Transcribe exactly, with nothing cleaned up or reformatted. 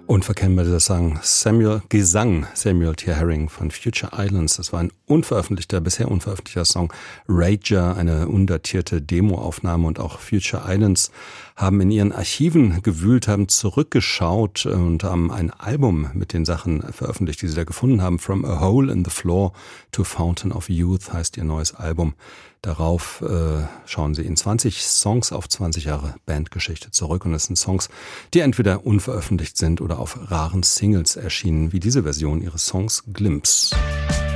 Unverkennbar dieser Song Samuel Gesang, Samuel T. Herring von Future Islands. Das war ein unveröffentlichter, bisher unveröffentlichter Song. Rager, eine undatierte Demoaufnahme, und auch Future Islands haben in ihren Archiven gewühlt, haben zurückgeschaut und haben ein Album mit den Sachen veröffentlicht, die sie da gefunden haben. From a Hole in the Floor to Fountain of Youth heißt ihr neues Album. Darauf äh, schauen sie in zwanzig Songs auf zwanzig Jahre Bandgeschichte zurück, und es sind Songs, die entweder unveröffentlicht sind oder auf raren Singles erschienen, wie diese Version ihres Songs Glimpse.